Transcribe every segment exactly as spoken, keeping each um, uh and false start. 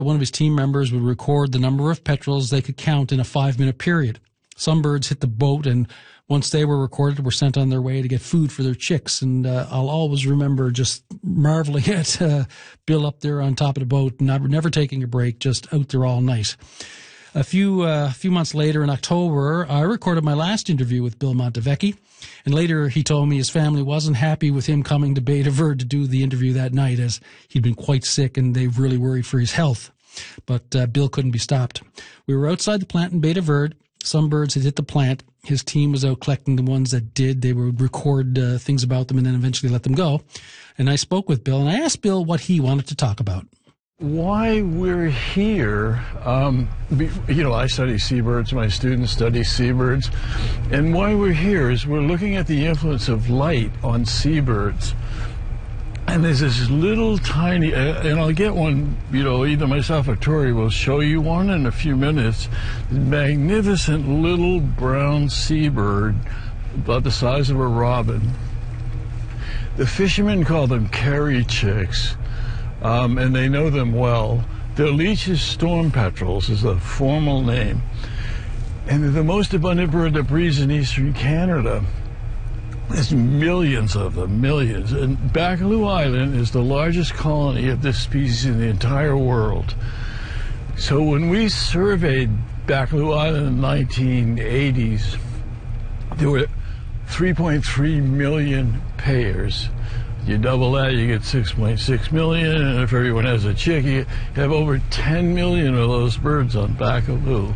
One of his team members would record the number of petrels they could count in a five-minute period. Some birds hit the boat, and once they were recorded, were sent on their way to get food for their chicks. And uh, I'll always remember just marveling at uh, Bill up there on top of the boat, not never taking a break, just out there all night. A few uh, few months later, in October, I recorded my last interview with Bill Montevecchi. And later he told me his family wasn't happy with him coming to Bay de Verde to do the interview that night, as he'd been quite sick and they really worried for his health. But uh, Bill couldn't be stopped. We were outside the plant in Bay de Verde. Some birds had hit the plant. His team was out collecting the ones that did. They would record uh, things about them and then eventually let them go. And I spoke with Bill, and I asked Bill what he wanted to talk about. Why we're here, um, you know, I study seabirds, my students study seabirds, and why we're here is we're looking at the influence of light on seabirds. And there's this little tiny, and I'll get one, you know, either myself or Tori will show you one in a few minutes, magnificent little brown seabird about the size of a robin. The fishermen call them carry chicks. Um, and they know them well. They're Leach's storm petrels is the formal name. And they're the most abundant bird that breeds in eastern Canada. There's millions of them, millions. And Baccalieu Island is the largest colony of this species in the entire world. So when we surveyed Baccalieu Island in the nineteen eighties, there were three point three million pairs. You double that, you get six point six million, and if everyone has a chick, you have over ten million of those birds on Baccalieu.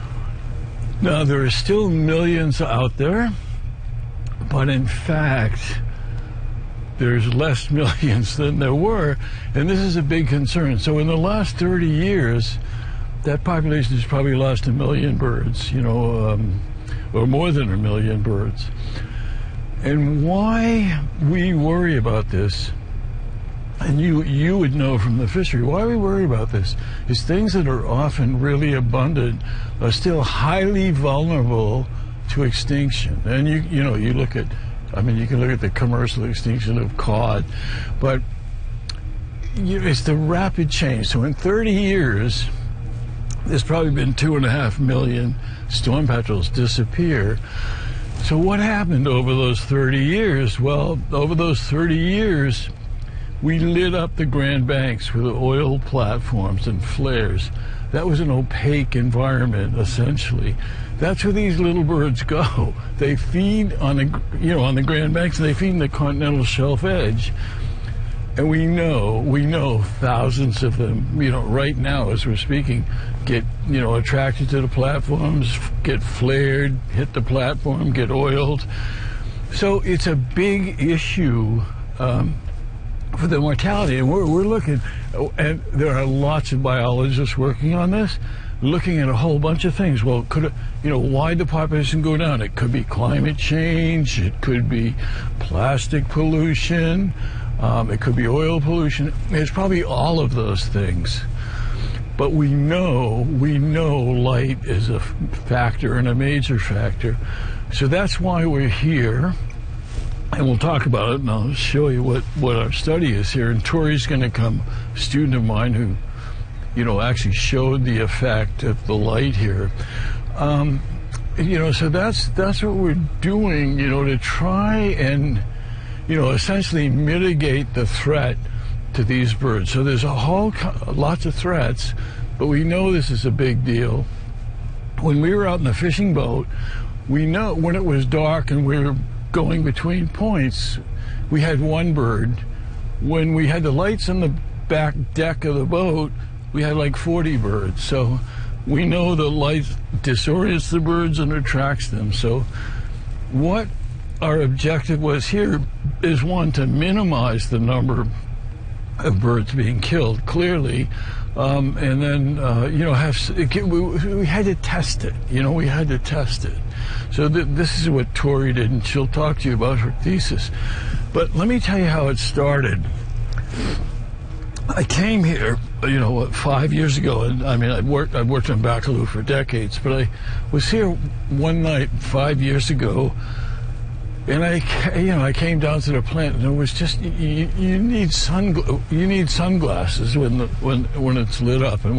Now, there are still millions out there, but in fact, there's less millions than there were, and this is a big concern. So in the last thirty years, that population has probably lost a million birds, you know, um, or more than a million birds. And why we worry about this, and you you would know from the fishery, why we worry about this is things that are often really abundant are still highly vulnerable to extinction. And you you know, you look at, I mean, you can look at the commercial extinction of cod, but you, it's the rapid change. So in thirty years, there's probably been two and a half million storm petrels disappear. So what happened over those thirty years? Well, over those thirty years, we lit up the Grand Banks with oil platforms and flares. That was an opaque environment, essentially. That's where these little birds go. They feed on the, you know, on the Grand Banks, and they feed in the continental shelf edge. And we know, we know thousands of them, you know, right now as we're speaking, get, you know, attracted to the platforms, get flared, hit the platform, get oiled. So it's a big issue um, for the mortality. And we're, we're looking, and there are lots of biologists working on this, looking at a whole bunch of things. Well, could it, you know, why did the population go down? It could be climate change, it could be plastic pollution, Um, it could be oil pollution. It's probably all of those things. But we know, we know light is a factor and a major factor. So that's why we're here. And we'll talk about it, and I'll show you what, what our study is here. And Tori's going to come, a student of mine who, you know, actually showed the effect of the light here. Um, you know, so that's, that's what we're doing, you know, to try and, you know, essentially mitigate the threat to these birds. So there's a whole, lots of threats, but we know this is a big deal. When we were out in the fishing boat, we know when it was dark and we were going between points, we had one bird. When we had the lights on the back deck of the boat, we had like forty birds. So we know the light disorients the birds and attracts them. So what our objective was here is, one, to minimize the number of birds being killed, clearly, um, and then, uh, you know, have, we, we had to test it, you know, we had to test it. So th this is what Tori did, and she'll talk to you about her thesis. But let me tell you how it started. I came here, you know, what, five years ago, and I mean, I've worked, I've worked on Baccalieu for decades, but I was here one night five years ago. And I, ca- you know, I came down to the plant, and it was just you, you need sun you need sunglasses when the, when when it's lit up. And